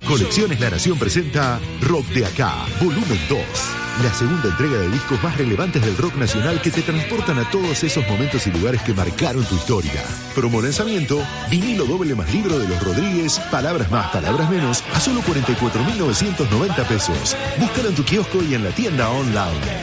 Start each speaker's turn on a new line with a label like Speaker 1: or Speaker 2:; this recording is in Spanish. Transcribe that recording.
Speaker 1: Colecciones La Nación presenta Rock de Acá, volumen 2. La segunda entrega de discos más relevantes del rock nacional que te transportan a todos esos momentos y lugares que marcaron tu historia. Promo lanzamiento, vinilo doble más libro de los Rodríguez, palabras más, palabras menos, a solo 44.990 pesos. Búscalo en tu kiosco y en la tienda online.